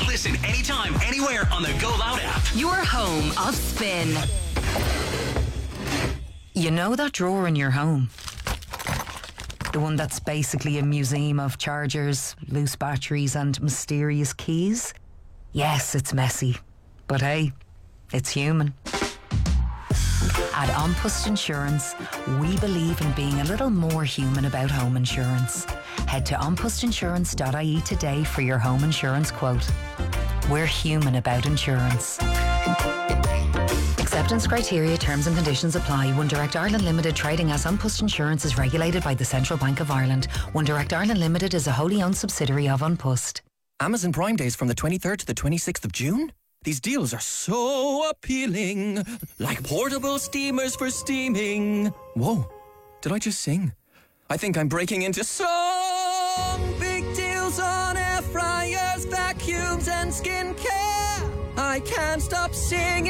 Listen anytime, anywhere on the Go Loud app. Your home of Spin. You know that drawer in your home? The one that's basically a museum of chargers, loose batteries and mysterious keys? Yes, it's messy. But hey, it's human. At An Post Insurance, we believe in being a little more human about home insurance. Head to anpostinsurance.ie today for your home insurance quote. We're human about insurance. Acceptance criteria, terms and conditions apply. One Direct Ireland Limited, trading as An Post Insurance, is regulated by the Central Bank of Ireland. One Direct Ireland Limited is a wholly owned subsidiary of An Post. Amazon Prime Days from the 23rd to the 26th of June? These deals are so appealing. Like portable steamers for steaming. Whoa, did I just sing? I think I'm breaking into song. Big deals on air fryers, vacuums and skincare. I can't stop singing.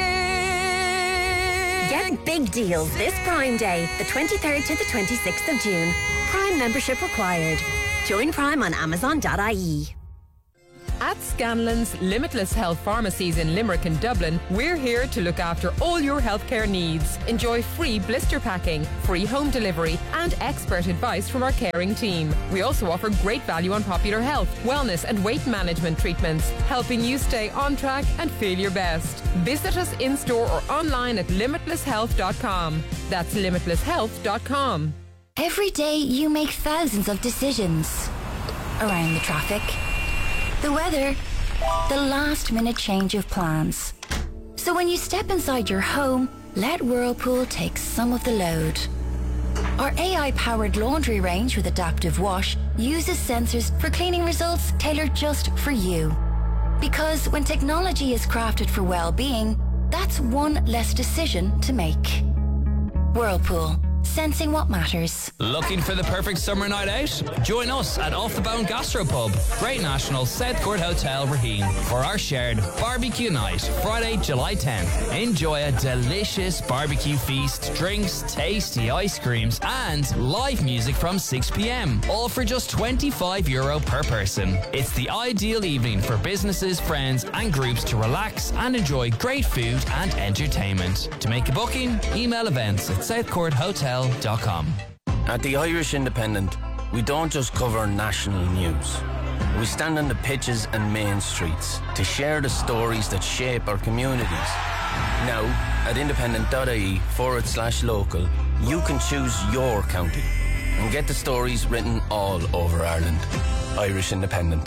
Get big deals this Prime Day, the 23rd to the 26th of June. Prime membership required. Join Prime on Amazon.ie. At Scanlon's Limitless Health Pharmacies in Limerick and Dublin, we're here to look after all your healthcare needs. Enjoy free blister packing, free home delivery and expert advice from our caring team. We also offer great value on popular health, wellness and weight management treatments, helping you stay on track and feel your best. Visit us in-store or online at limitlesshealth.com. That's limitlesshealth.com. Every day you make thousands of decisions. Around the traffic, the weather, the last-minute change of plans. So when you step inside your home, let Whirlpool take some of the load. Our AI-powered laundry range with adaptive wash uses sensors for cleaning results tailored just for you. Because when technology is crafted for well-being, that's one less decision to make. Whirlpool. Sensing what matters. Looking for the perfect summer night out? Join us at Off the Bone Gastropub, Great National South Court Hotel, Raheen, for our shared barbecue night, Friday, July 10th. Enjoy a delicious barbecue feast, drinks, tasty ice creams, and live music from 6 p.m. All for just €25 per person. It's the ideal evening for businesses, friends, and groups to relax and enjoy great food and entertainment. To make a booking, email events@southcourthotel.com. At the Irish Independent, we don't just cover national news. We stand on the pitches and main streets to share the stories that shape our communities. Now, at independent.ie/local, you can choose your county and get the stories written all over Ireland. Irish Independent.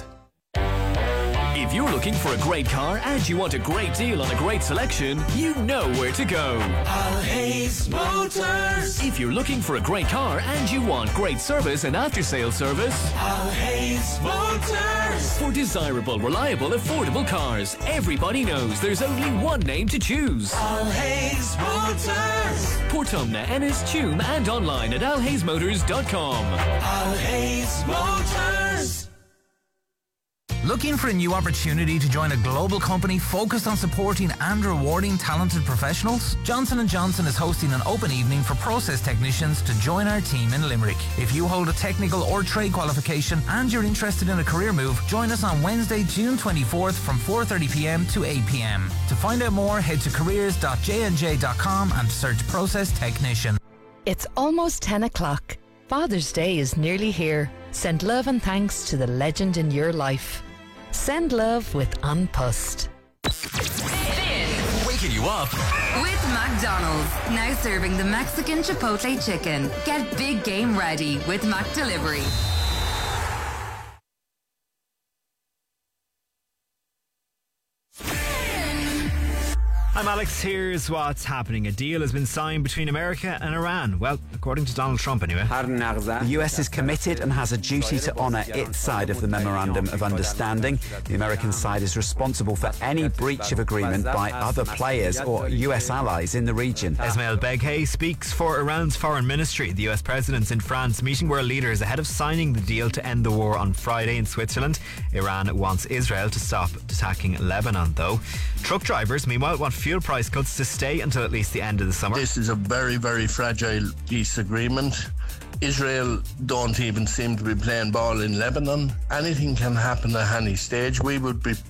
If you're looking for a great car and you want a great deal on a great selection, you know where to go. Alhays Motors. If you're looking for a great car and you want great service and after-sales service, Alhays Motors. For desirable, reliable, affordable cars, everybody knows there's only one name to choose. Alhays Motors. Portumna, Ennis, Tuam and online at alhaysmotors.com. Alhays Motors. Looking for a new opportunity to join a global company focused on supporting and rewarding talented professionals? Johnson & Johnson is hosting an open evening for process technicians to join our team in Limerick. If you hold a technical or trade qualification and you're interested in a career move, join us on Wednesday, June 24th from 4:30 p.m. to 8 p.m. To find out more, head to careers.jnj.com and search process technician. It's almost 10 o'clock. Father's Day is nearly here. Send love and thanks to the legend in your life. Send love with An Post. Waking you up with McDonald's. Now serving the Mexican Chipotle chicken. Get big game ready with Mac Delivery. I'm Alex. Here's what's happening. A deal has been signed between America and Iran. Well, according to Donald Trump anyway. The US is committed and has a duty to honour its side of the Memorandum of Understanding. The American side is responsible for any breach of agreement by other players or US allies in the region. Esmail Beghei speaks for Iran's foreign ministry. The US president's in France meeting world leaders ahead of signing the deal to end the war on Friday in Switzerland. Iran wants Israel to stop attacking Lebanon, though. Truck drivers, meanwhile, want fuel price cuts to stay until at least the end of the summer. This is a very, very fragile peace agreement. Israel don't even seem to be playing ball in Lebanon. Anything can happen at any stage. We would be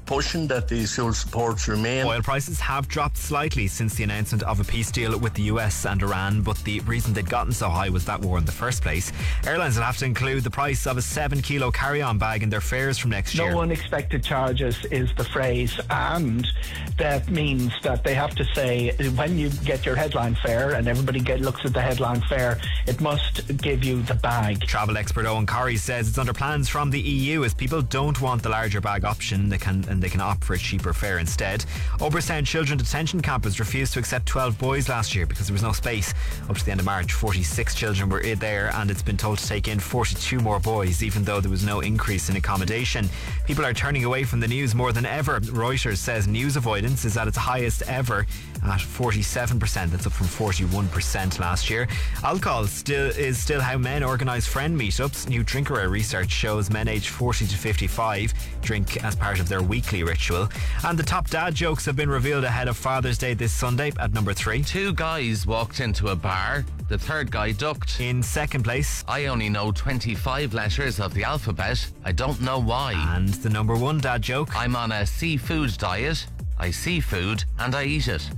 pushing that these fuel supports remain. Oil prices have dropped slightly since the announcement of a peace deal with the US and Iran, but the reason they'd gotten so high was that war in the first place. Airlines will have to include the price of a 7-kilo carry-on bag in their fares from next year. No unexpected charges is the phrase, and that means that they have to say when you get your headline fare, and everybody looks at the headline fare, it must give you the bag. Travel expert Owen Corrie says it's under plans from the EU as people don't want the larger bag option. They can opt for a cheaper fare instead. Oberstown Children Detention Campus refused to accept 12 boys last year because there was no space. Up to the end of March, 46 children were there, and it's been told to take in 42 more boys, even though there was no increase in accommodation. People are turning away from the news more than ever. Reuters says news avoidance is at its highest ever at 47%. That's up from 41% last year. Alcohol is still how men organise friend meetups. New Drinkerware research shows men aged 40 to 55 drink as part of their weekly ritual. And the top dad jokes have been revealed ahead of Father's Day this Sunday at number 3. 2 guys walked into a bar. The third guy ducked. In second place, I only know 25 letters of the alphabet. I don't know why. And the number 1 dad joke, I'm on a seafood diet. I see food and I eat it.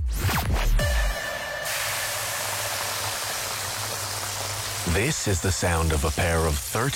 This is the sound of a pair of 30